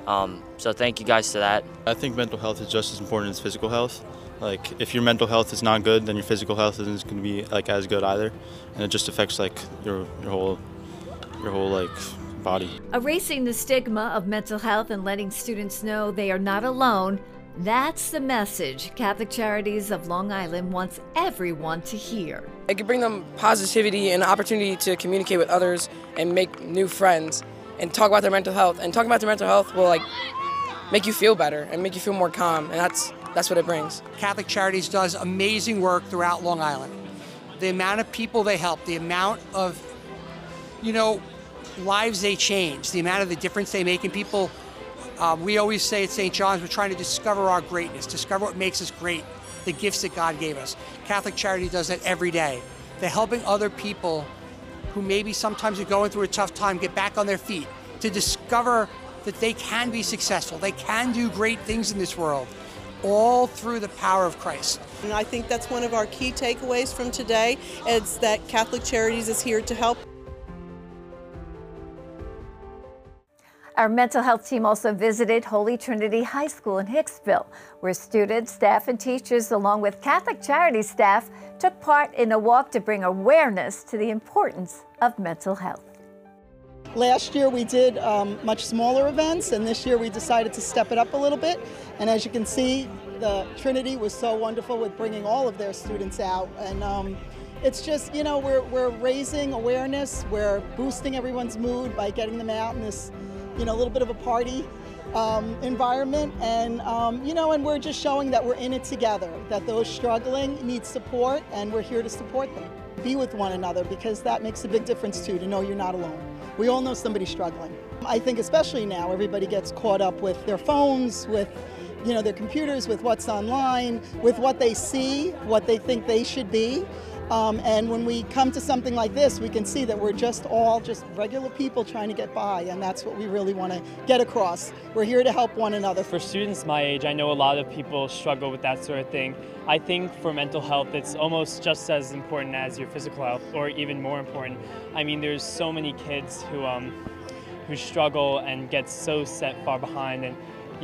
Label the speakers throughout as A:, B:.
A: So thank you guys to that.
B: I think mental health is just as important as physical health. Like, if your mental health is not good, then your physical health isn't going to be like as good either, and it just affects like your whole like body.
C: Erasing the stigma of mental health and letting students know they are not alone, that's the message Catholic Charities of Long Island wants everyone to hear.
D: It can bring them positivity and an opportunity to communicate with others and make new friends and talk about their mental health. And talking about their mental health will like make you feel better and make you feel more calm, and that's what it brings.
E: Catholic Charities does amazing work throughout Long Island. The amount of people they help, the amount of, lives they change, the amount of the difference they make in people. We always say at St. John's, we're trying to discover our greatness, discover what makes us great, the gifts that God gave us. Catholic Charity does that every day. They're helping other people who maybe sometimes are going through a tough time get back on their feet, to discover that they can be successful, they can do great things in this world, all through the power of Christ.
F: And I think that's one of our key takeaways from today, is that Catholic Charities is here to help.
C: Our mental health team also visited Holy Trinity High School in Hicksville, where students, staff, and teachers, along with Catholic Charities staff, took part in a walk to bring awareness to the importance of mental health.
G: Last year we did much smaller events, and this year we decided to step it up a little bit. And as you can see, the Trinity was so wonderful with bringing all of their students out. And it's just, we're raising awareness, we're boosting everyone's mood by getting them out in this, a little bit of a party environment. And, and we're just showing that we're in it together, that those struggling need support, and we're here to support them. Be with one another, because that makes a big difference too, to know you're not alone. We all know somebody struggling. I think especially now, everybody gets caught up with their phones, with their computers, with what's online, with what they see, what they think they should be. And when we come to something like this, we can see that we're just all regular people trying to get by, and that's what we really want to get across. We're here to help one another.
H: For students my age, I know a lot of people struggle with that sort of thing. I think for mental health, it's almost just as important as your physical health, or even more important. I mean, there's so many kids who struggle and get so set far behind, and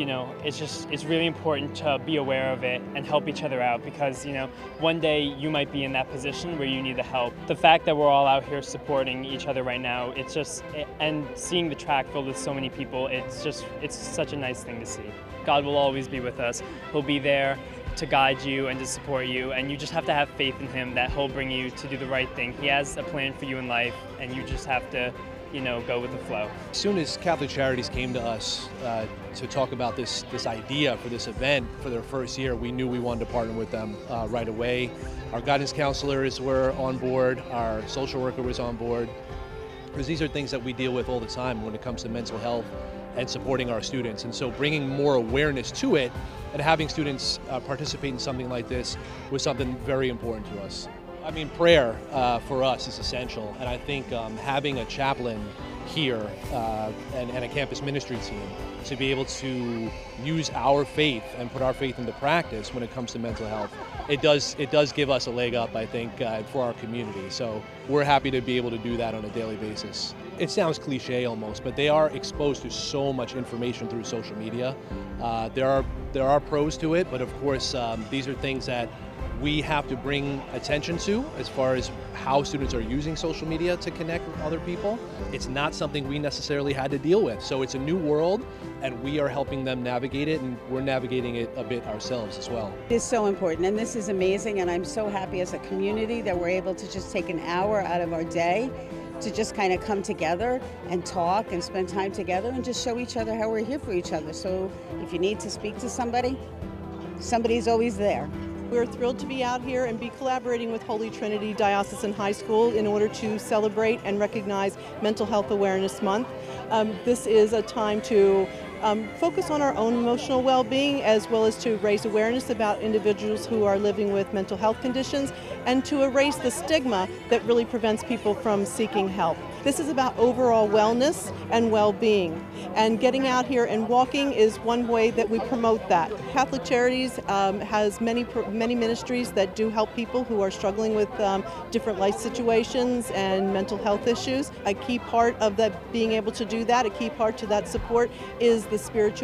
H: it's really important to be aware of it and help each other out, because one day you might be in that position where you need the help. The fact that we're all out here supporting each other right now, and seeing the track filled with so many people, it's such a nice thing to see. God will always be with us. He'll be there to guide you and to support you, and you just have to have faith in him that he'll bring you to do the right thing. He has a plan for you in life, and you just have to go with the flow.
I: As soon as Catholic Charities came to us to talk about this idea for this event for their first year, we knew we wanted to partner with them right away. Our guidance counselors were on board, our social worker was on board, because these are things that we deal with all the time when it comes to mental health and supporting our students. And so bringing more awareness to it and having students participate in something like this was something very important to us. I mean, prayer for us is essential, and I think having a chaplain here and a campus ministry team to be able to use our faith and put our faith into practice when it comes to mental health, it does give us a leg up, I think, for our community. So we're happy to be able to do that on a daily basis. It sounds cliche almost, but they are exposed to so much information through social media. There are pros to it, but of course these are things that we have to bring attention to as far as how students are using social media to connect with other people. It's not something we necessarily had to deal with. So it's a new world, and we are helping them navigate it, and we're navigating it a bit ourselves as well.
J: It is so important, and this is amazing, and I'm so happy as a community that we're able to just take an hour out of our day to just kind of come together and talk and spend time together and just show each other how we're here for each other. So if you need to speak to somebody, somebody's always there.
F: We're thrilled to be out here and be collaborating with Holy Trinity Diocesan High School in order to celebrate and recognize Mental Health Awareness Month. This is a time to focus on our own emotional well-being, as well as to raise awareness about individuals who are living with mental health conditions, and to erase the stigma that really prevents people from seeking help. This is about overall wellness and well-being. And getting out here and walking is one way that we promote that. Catholic Charities has many ministries that do help people who are struggling with different life situations and mental health issues. A key part of that, being able to do that, a key part to that support is the spiritual